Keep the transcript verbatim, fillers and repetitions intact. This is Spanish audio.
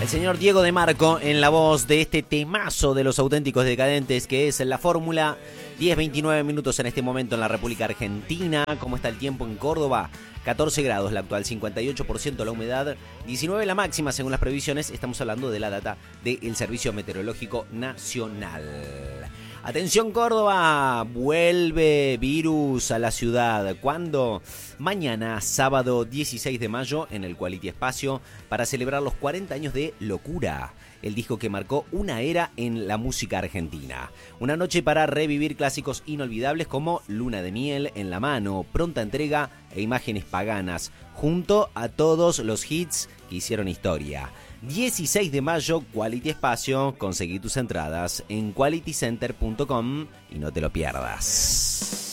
El señor Diego de Marco en la voz de este temazo de los auténticos decadentes que es la fórmula. Diez veintinueve minutos en este momento en la República Argentina. ¿Cómo está el tiempo en Córdoba? catorce grados la actual, cincuenta y ocho por ciento la humedad, diecinueve la máxima según las previsiones. Estamos hablando de la data del Servicio Meteorológico Nacional. Atención Córdoba, vuelve virus a la ciudad. ¿Cuándo? Mañana, sábado dieciséis de mayo, en el Quality Espacio, para celebrar los cuarenta años de Locura, el disco que marcó una era en la música argentina. Una noche para revivir clásicos inolvidables como Luna de Miel, En la Mano, Pronta Entrega e Imágenes Paganas, junto a todos los hits que hicieron historia. dieciséis de mayo, Quality Espacio. Conseguí tus entradas en quality center punto com y no te lo pierdas.